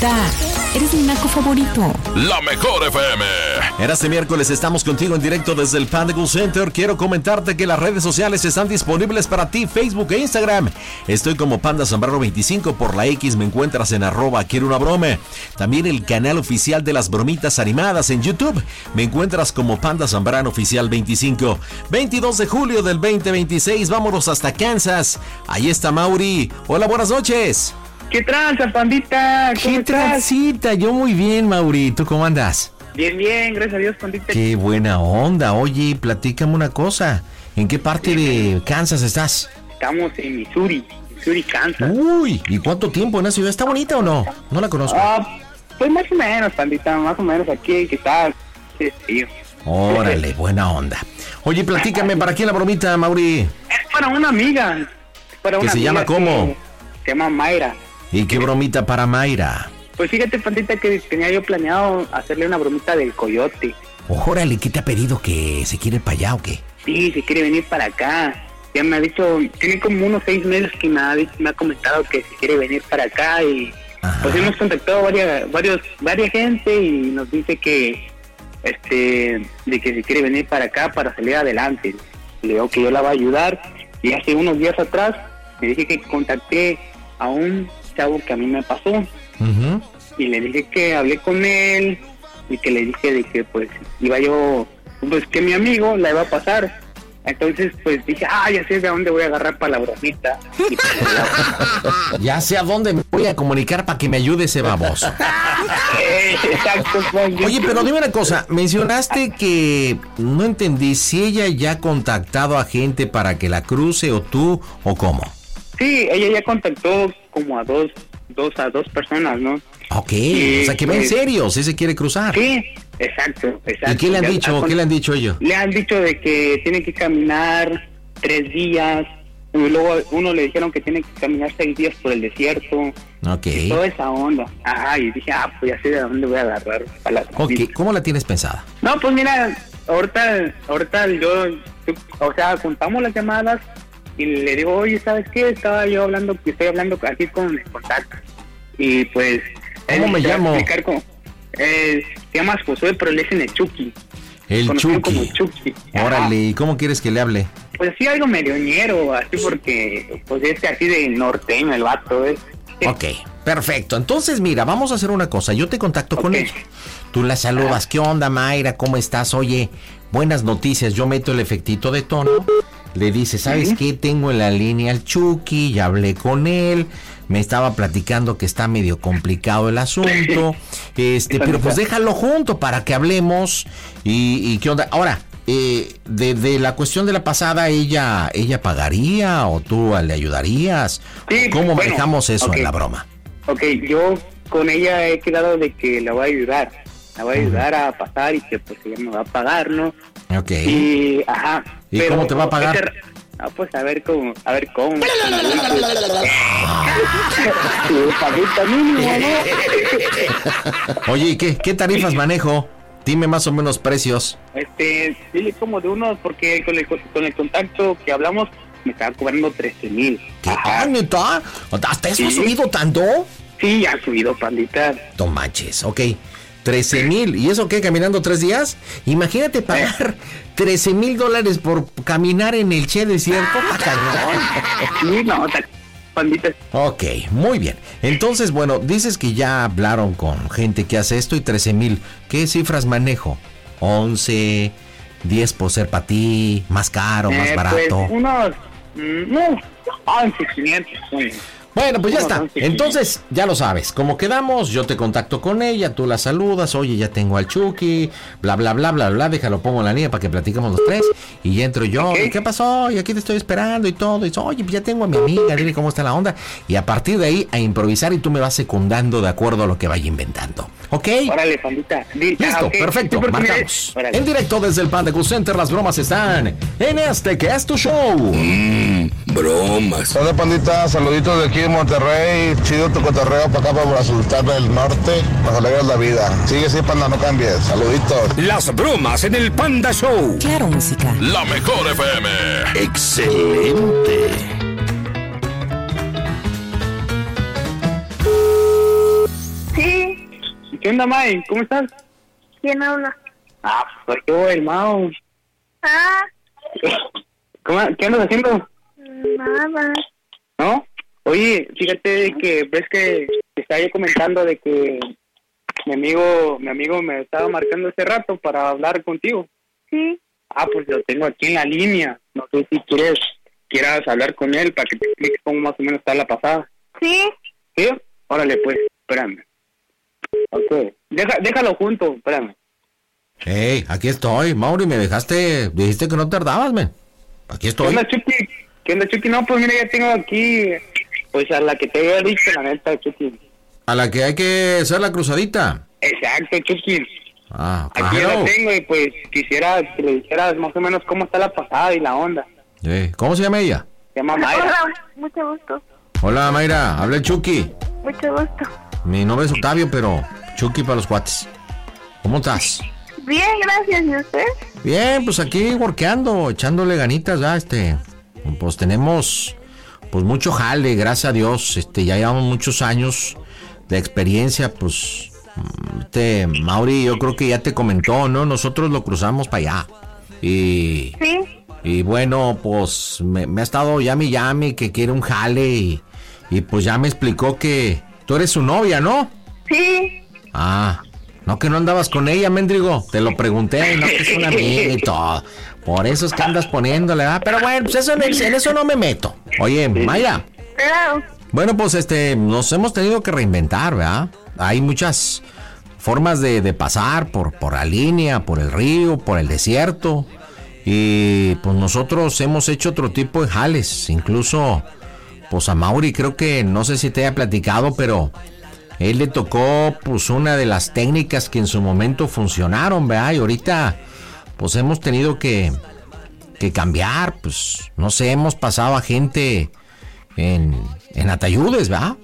Pandita, eres mi naco favorito. La Mejor FM. En este miércoles estamos contigo en directo desde el Panda Cool Center. Quiero comentarte que las redes sociales están disponibles para ti, Facebook e Instagram. Estoy como Panda Zambrano 25, por la X me encuentras en @quiero una broma. También el canal oficial de las bromitas animadas en YouTube. Me encuentras como Panda Zambrano Oficial 25. 22 de julio del 2026, vámonos hasta Kansas. Ahí está Mauri. Hola, buenas noches. ¿Qué tranza, Pandita? ¿Qué transita? Yo muy bien, Mauri. ¿Tú cómo andas? Bien, gracias a Dios, Pandita. Qué buena onda. Oye, platícame una cosa. ¿En qué parte de Kansas estás? Estamos en Missouri, Kansas. Uy, ¿y cuánto tiempo en la ciudad? ¿Está bonita o no? No la conozco. Pues más o menos, Pandita, más o menos aquí, ¿qué tal? Sí, tío. Órale, buena onda. Oye, platícame, ¿para quién la bromita, Mauri? Es para una amiga. ¿Que se llama cómo? Se llama Mayra. ¿Y qué bromita para Mayra? Pues fíjate, Pandita, que tenía yo planeado hacerle una bromita del coyote. Órale, ¿qué te ha pedido? ¿Que se quiere ir para allá o qué? Sí, se quiere venir para acá. Ya me ha dicho, tiene como unos 6 meses que me ha comentado que se quiere venir para acá y Ajá. Pues hemos contactado varias gente y nos dice que de que se quiere venir para acá para salir adelante. Le digo que yo la voy a ayudar y hace unos días atrás me dije que contacté a un chavo que a mí me pasó. Uh-huh. Y le dije que hablé con él y que le dije de que pues iba yo, pues que mi amigo la iba a pasar. Entonces pues dije, ya sé de dónde voy a agarrar para la bromita. Y pues, ya sé a dónde me voy a comunicar para que me ayude ese baboso. Exacto. Pues, oye, pero dime una cosa, mencionaste que no entendí si ella ya ha contactado a gente para que la cruce o tú o cómo. Sí, ella ya contactó como a dos personas, ¿no? Ok, o sea que va en serio, si se quiere cruzar. Sí, exacto. ¿Y qué le han dicho? ¿Qué le han dicho ellos? Le han dicho de que tiene que caminar 3 días, y luego uno le dijeron que tiene que caminar 6 días por el desierto. Ok. Y toda esa onda. Y dije, pues ya sé de dónde voy a agarrar a la Ok, ¿cómo la tienes pensada? No, pues mira, ahorita yo, o sea, juntamos las llamadas y le digo, oye, ¿sabes qué? Estoy hablando aquí con el contacto. Y pues... ¿Cómo me llamo? Se llama Josué, pero le dicen el Chucky. El Conocido Chucky. como Chucky. Órale, ¿y cómo quieres que le hable? Pues así algo medioñero, así porque pues es así de norteño el vato, ¿eh? Ok, perfecto. Entonces, mira, vamos a hacer una cosa. Yo te contacto con ella. Tú la saludas. ¿Qué onda, Mayra? ¿Cómo estás? Oye, buenas noticias. Yo meto el efectito de tono. Le dice, ¿sabes qué? Tengo en la línea al Chucky, ya hablé con él. Me estaba platicando que está medio complicado el asunto. Pero pues déjalo junto para que hablemos. ¿Y qué onda? Ahora, de la cuestión de la pasada, ¿ella pagaría o tú le ayudarías? Sí, ¿Cómo manejamos eso en la broma? Ok, yo con ella he quedado de que la voy a ayudar. La voy a ayudar a pasar y que pues ella me va a pagar, ¿no? Ok. ¿Y cómo te va a pagar? Pues a ver cómo. Oye, ¿y qué tarifas manejo? Dime más o menos precios. Dile como de unos, porque con el contacto que hablamos me estaba cobrando 13,000. ¿Qué? ¿Neta? ¿Hasta eso ha subido tanto? Sí, ya ha subido, Pandita. No manches, ok. 13,000. ¿Y eso qué? ¿Caminando 3 días? Imagínate pagar $13,000 por caminar en el Che Desierto. Sí, no, Pandita. Ok, muy bien. Entonces, bueno, dices que ya hablaron con gente que hace esto y 13,000. ¿Qué cifras manejo? 11, 10 por ser para ti, más caro, más barato. Pues unos 11,500. Bueno, pues ya está. Entonces, ya lo sabes. Como quedamos, yo te contacto con ella, tú la saludas. Oye, ya tengo al Chucky, bla, bla, bla, bla, bla. Déjalo, pongo en la línea para que platiquemos los tres. Y ya entro yo. Okay. ¿Qué pasó? Y aquí te estoy esperando y todo. Y dice, oye, pues ya tengo a mi amiga, dile cómo está la onda. Y a partir de ahí, a improvisar y tú me vas secundando de acuerdo a lo que vaya inventando. ¿Ok? Órale, Pandita. Listo, perfecto, marcamos. En directo desde el Panda Cool Center, las bromas están en este que es tu show. Bromas. Hola, Pandita, saluditos de aquí de Monterrey. Chido tu cotorreo para acá, para Sultán del Norte. Nos alegras la vida. Sigue así, Panda, no cambies. Saluditos. Las bromas en el Panda Show. Claro, música. La Mejor FM. Excelente. Sí, ¿Qué onda, May? ¿Cómo estás? ¿Quién habla? Ah, pues yo, el Mao. Ah, ¿Qué andas haciendo? nada. ¿No? Oye, fíjate de que ves que estaba yo comentando de que mi amigo me estaba marcando hace rato para hablar contigo. Sí, Ah, pues lo tengo aquí en la línea. No sé si quieras hablar con él para que te explique cómo más o menos está la pasada. sí. ¿Sí? Órale, pues, espérame. Ok. Déjalo junto, espérame. Hey, aquí estoy, Mauri, dijiste que no tardabas, men. Aquí ¿Qué estoy. onda, Chucky? ¿Qué onda, Chucky? No, pues mira, ya tengo aquí, pues a la que te había dicho, la neta, Chucky. A la que hay que hacer la cruzadita. Exacto, Chucky. Ah, Aquí ya claro. la tengo y pues quisiera que le dijeras más o menos cómo está la pasada y la onda. ¿Cómo se llama ella? Se llama Mayra. Hola, mucho gusto. Hola, Mayra, habla el Chucky. Mucho gusto. Mi nombre es Octavio, pero Chucky para los cuates. ¿Cómo estás? Bien, gracias. ¿Y usted? Bien, pues aquí workeando, echándole ganitas, ya, pues tenemos, pues mucho jale, gracias a Dios, ya llevamos muchos años de experiencia, pues, Mauri, yo creo que ya te comentó, ¿no? Nosotros lo cruzamos para allá, Sí. y bueno, pues, me ha estado llame, que quiere un jale, y pues ya me explicó que tú eres su novia, ¿no? Sí. Ah, no que no andabas con ella, Mendrigo. Te lo pregunté, no que es una amiga y todo. Por eso es que andas poniéndole, ¿verdad? Pero bueno, pues en eso no me meto. Oye, Mayra. Claro. Bueno, pues nos hemos tenido que reinventar, ¿verdad? Hay muchas formas de pasar por la línea, por el río, por el desierto. Y pues nosotros hemos hecho otro tipo de jales. Incluso, pues a Mauri creo que, no sé si te haya platicado, pero él le tocó pues una de las técnicas que en su momento funcionaron, ¿verdad? Y ahorita pues hemos tenido que cambiar, pues no sé, hemos pasado a gente en atayudes, ¿verdad?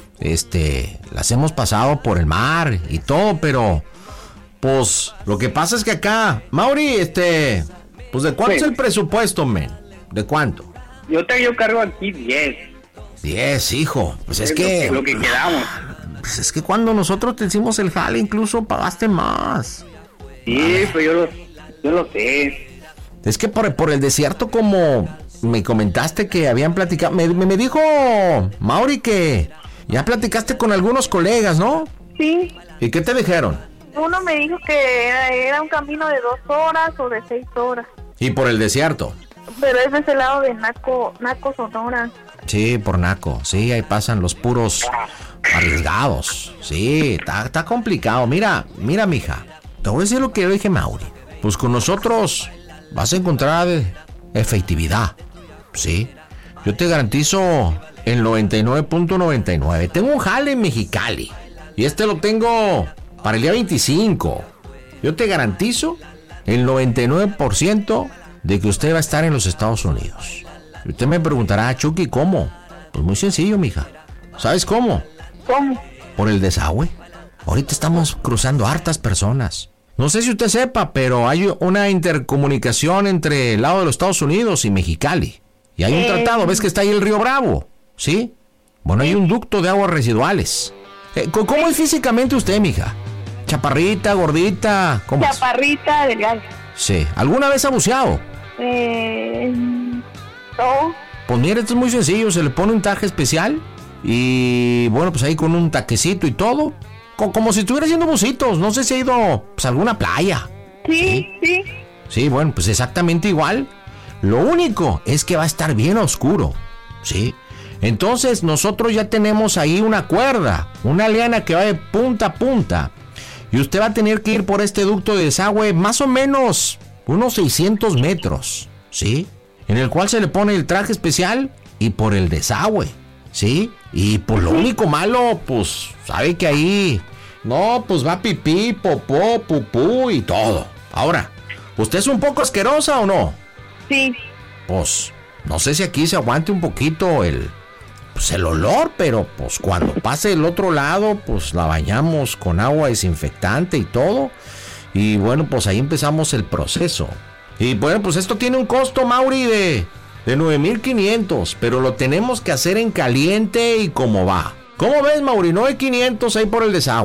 Las hemos pasado por el mar y todo, pero pues lo que pasa es que acá, Mauri, pues ¿de cuánto Sí. es el presupuesto, men? ¿De cuánto? Yo cargo aquí 10. 10, hijo, pues es Es que... lo que quedamos. Pues es que cuando nosotros te hicimos el jale, incluso pagaste más. Sí, pues yo lo sé. Es que por el desierto, como me comentaste que habían platicado, me dijo Mauri que ya platicaste con algunos colegas, ¿no? Sí. ¿Y qué te dijeron? Uno me dijo que era un camino de 2 horas o de 6 horas. Y por el desierto. Pero es de ese lado de Naco, Sonora. Sí, por Naco. Sí, ahí pasan los puros arriesgados. Sí, está complicado. Mira, mija. Te voy a decir lo que yo dije, Mauri. Pues con nosotros vas a encontrar efectividad. Sí. Yo te garantizo el 99.99. Tengo un jale en Mexicali. Y lo tengo para el día 25. Yo te garantizo el 99% de que usted va a estar en los Estados Unidos. Y usted me preguntará, Chucky, ¿cómo? Pues muy sencillo, mija. ¿Sabes cómo? ¿Cómo? Por el desagüe. Ahorita estamos cruzando hartas personas. No sé si usted sepa, pero hay una intercomunicación entre el lado de los Estados Unidos y Mexicali. Y hay un tratado, ¿ves que está ahí el río Bravo? ¿Sí? Bueno, hay un ducto de aguas residuales. ¿Cómo es físicamente usted, mija? ¿Chaparrita, gordita? ¿Cómo es? Chaparrita, delgada. Sí. ¿Alguna vez ha buceado? No. Pues mire, esto es muy sencillo. Se le pone un taje especial. Y bueno, pues ahí con un taquecito y todo. Como si estuviera haciendo bucitos. No sé si ha ido pues, a alguna playa. Sí. Sí, bueno, pues exactamente igual. Lo único es que va a estar bien oscuro. Sí. Entonces nosotros ya tenemos ahí una cuerda. Una liana que va de punta a punta. Y usted va a tener que ir por este ducto de desagüe más o menos unos 600 metros. ¿Sí? En el cual se le pone el traje especial y por el desagüe. ¿Sí? Y pues lo único malo, pues, sabe que ahí, no, pues va pipí, popó, pupú y todo. Ahora, ¿usted es un poco asquerosa o no? Sí. Pues, no sé si aquí se aguante un poquito el olor, pero pues cuando pase del otro lado, pues la bañamos con agua desinfectante y todo. Y bueno, pues ahí empezamos el proceso. Y bueno, pues esto tiene un costo, Mauri, de 9,500, pero lo tenemos que hacer en caliente y como va. ¿Cómo ves, Mauri? 9,500 ahí por el desagüe.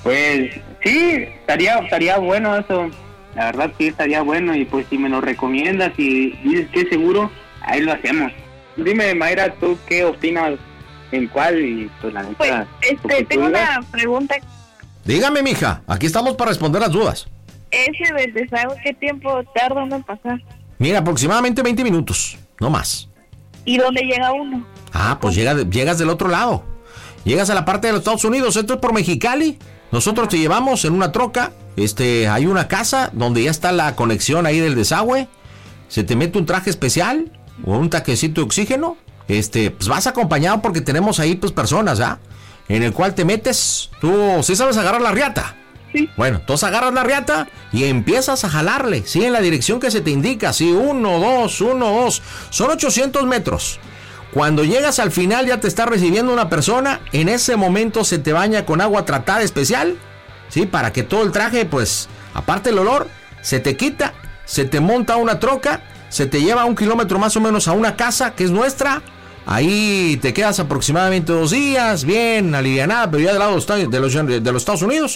Pues sí, estaría bueno eso. La verdad sí estaría bueno, y pues si me lo recomiendas y dices que es seguro, ahí lo hacemos. Dime, Mayra, ¿tú qué opinas en cuál? Y pues la neta... Pues, tengo una pregunta. Dígame, mija, aquí estamos para responder las dudas. Ese del desagüe, ¿qué tiempo tarda uno en pasar? Mira, aproximadamente 20 minutos, no más. ¿Y dónde llega uno? Ah, pues llegas del otro lado. Llegas a la parte de los Estados Unidos, esto es por Mexicali. Nosotros te llevamos en una troca. Hay una casa donde ya está la conexión ahí del desagüe. Se te mete un traje especial o un taquecito de oxígeno. Pues vas acompañado porque tenemos ahí pues personas, ¿ah? En el cual te metes. Tú sí sabes agarrar la riata. Sí. Bueno, entonces agarras la riata y empiezas a jalarle, ¿sí? En la dirección que se te indica, ¿sí? 1, 2, 1, 2. Son 800 metros. Cuando llegas al final ya te está recibiendo una persona. En ese momento se te baña con agua tratada especial, ¿sí? Para que todo el traje, pues, aparte el olor, se te quita, se te monta una troca, se te lleva 1 kilómetro más o menos a una casa que es nuestra. Ahí te quedas aproximadamente 2 días, bien alivianada, pero ya del lado de los Estados Unidos.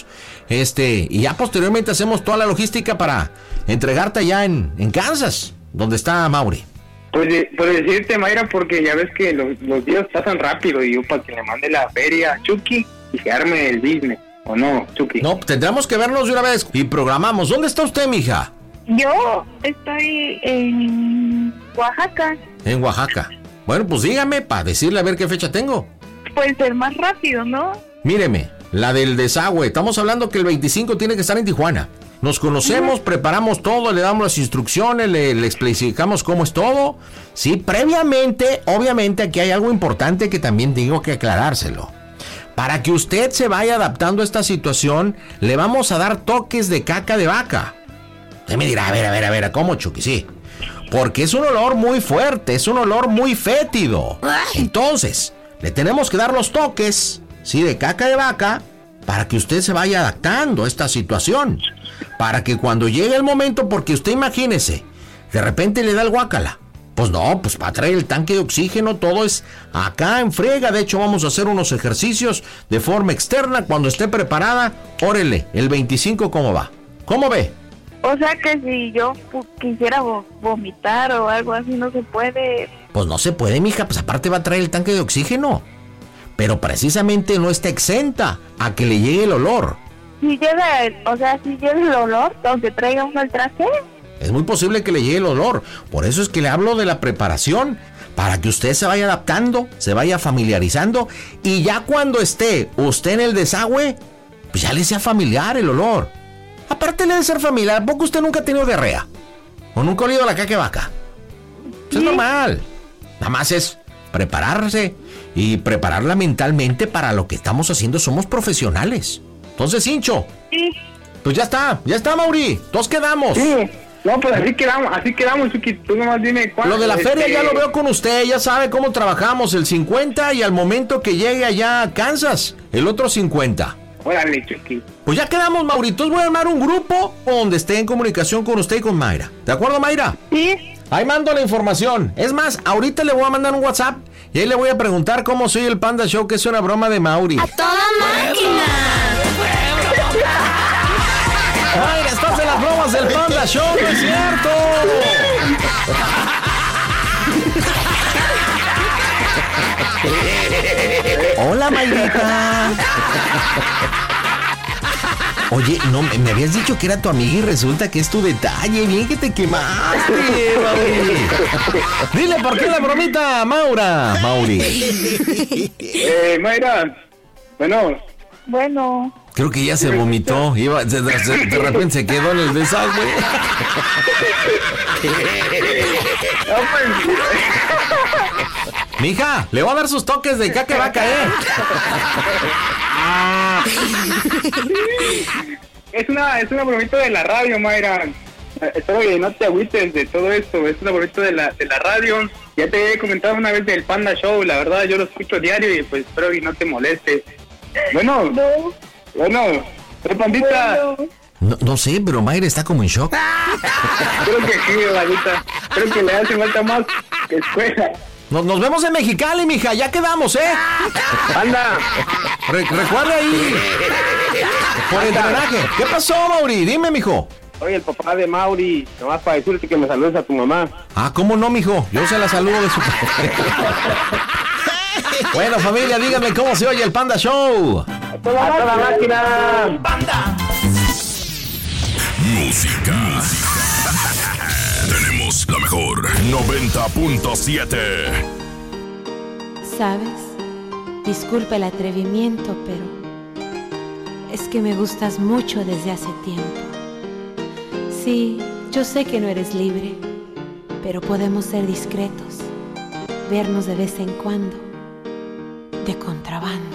Y ya posteriormente hacemos toda la logística para entregarte allá en Kansas, donde está Mauri. Pues por decirte, Mayra, porque ya ves que los días pasan rápido, y yo para que le mande la feria a Chucky y se arme el business, ¿o no, Chucky? No, tendremos que vernos de una vez y programamos. ¿Dónde está usted, mija? Yo estoy en Oaxaca. En Oaxaca. Bueno, pues dígame para decirle a ver qué fecha tengo. Pues el más rápido, ¿no? Míreme, la del desagüe. Estamos hablando que el 25 tiene que estar en Tijuana. Nos conocemos, preparamos todo, le damos las instrucciones, le explicamos cómo es todo. Sí, previamente, obviamente aquí hay algo importante que también tengo que aclarárselo. Para que usted se vaya adaptando a esta situación, le vamos a dar toques de caca de vaca. Usted me dirá, a ver, ¿cómo, Chucky? Sí. Porque es un olor muy fuerte, es un olor muy fétido. Entonces, le tenemos que dar los toques, ¿sí? De caca de vaca, para que usted se vaya adaptando a esta situación. Para que cuando llegue el momento, porque usted imagínese, de repente le da el guácala. Pues no, pues para traer el tanque de oxígeno, todo es acá en friega. De hecho, vamos a hacer unos ejercicios de forma externa. Cuando esté preparada, órele, el 25, ¿cómo va? ¿Cómo ve? O sea que si yo quisiera vomitar o algo así, no se puede. Pues no se puede, mija, pues aparte va a traer el tanque de oxígeno. Pero precisamente no está exenta a que le llegue el olor. Si llega el olor, aunque traiga uno el traje. Es muy posible que le llegue el olor. Por eso es que le hablo de la preparación. Para que usted se vaya adaptando, se vaya familiarizando. Y ya cuando esté usted en el desagüe, pues ya le sea familiar el olor. Aparte le debe ser familiar. ¿A poco usted nunca ha tenido diarrea? ¿O nunca ha olido la caca de vaca? Pues es normal. Nada más es prepararse y prepararla mentalmente para lo que estamos haciendo. Somos profesionales. Entonces, Hincho. Sí. Pues ya está, Mauri. Todos quedamos. Sí. No, pues así quedamos, Chucky. Tú nomás dime cuándo. Lo de la feria ya lo veo con usted. Ya sabe cómo trabajamos. El 50 y al momento que llegue allá a Kansas, el otro 50. Órale, Chucky. Pues ya quedamos, Mauritos. Voy a armar un grupo donde esté en comunicación con usted y con Mayra. ¿De acuerdo, Mayra? Sí. Ahí mando la información. Es más, ahorita le voy a mandar un WhatsApp y ahí le voy a preguntar cómo soy el Panda Show, que es una broma de Mauri. ¡A toda máquina! Mayra, estás en las bromas del Panda Show, ¿no es cierto? Hola, Mayrita. Oye, no, me habías dicho que era tu amiga y resulta que es tu detalle. Bien que te quemaste, Mauri. Dile por qué la bromita, Mauri. Mayra, Bueno. Creo que ya se vomitó. De repente se quedó en el desagüe. Mija, le voy a dar sus toques de caca, va a caer. Es una bromita de la radio, Mayra. Espero que no te agüites de todo esto. Es una bromita de la radio. Ya te he comentado una vez del Panda Show. La verdad, yo lo escucho diario y pues espero que no te moleste. Bueno, soy Pandita. No sé, pero Mayra está como en shock. Creo que sí, Pandita. Creo que le hace falta más que escuela. Nos vemos en Mexicali, mija. Ya quedamos, ¿eh? Anda. Recuerda ahí. Por el drenaje. ¿Qué pasó, Mauri? Dime, mijo. Oye, el papá de Mauri, nomás para decirte que me saludes a tu mamá. Ah, ¿cómo no, mijo? Yo se la saludo de su padre. Bueno, familia, díganme cómo se oye el Panda Show. ¡A toda máquina! ¡Panda! Música. Tenemos la mejor 90.7. ¿Sabes? Disculpa el atrevimiento, pero es que me gustas mucho desde hace tiempo. Sí, yo sé que no eres libre, pero podemos ser discretos, vernos de vez en cuando, de contrabando.